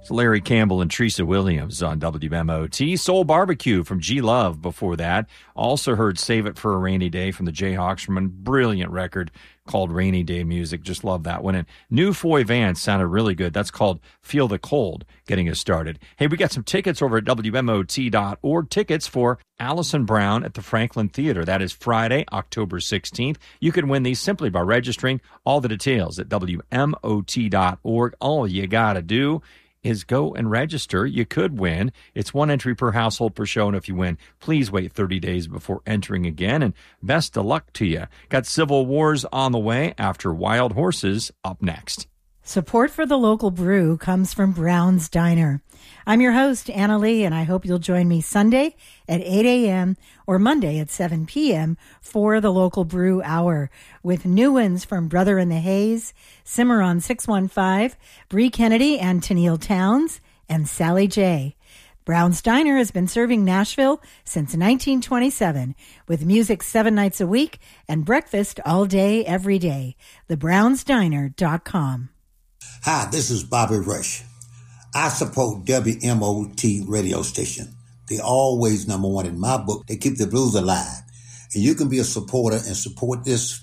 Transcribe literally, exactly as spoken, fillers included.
It's Larry Campbell and Teresa Williams on W M O T. Soul Barbecue from G Love before that. Also heard Save It for a Rainy Day from the Jayhawks from a brilliant record called Rainy Day Music. Just love that one. And New Foy Vance sounded really good. That's called Feel the Cold, getting us started. Hey, we got some tickets over at W M O T dot org. Tickets for Alison Brown at the Franklin Theater. That is Friday, October sixteenth. You can win these simply by registering. All the details at W M O T dot org. All you got to do is go and register. You could win. It's one entry per household per show, and if you win, please wait thirty days before entering again, and best of luck to you. Got Civil Wars on the way after Wild Horses up next. Support for the local brew comes from Brown's Diner. I'm your host, Anna Lee, and I hope you'll join me Sunday at eight a.m. or Monday at seven p.m. for the local brew hour with new ones from Brother in the Haze, Cimarron six one five, Bree Kennedy and Tennille Towns, and Sally J. Brown's Diner has been serving Nashville since nineteen twenty-seven with music seven nights a week and breakfast all day, every day. the browns diner dot com. Hi, this is Bobby Rush. I support W M O T radio station. They always number one in my book. They keep the blues alive. And you can be a supporter and support this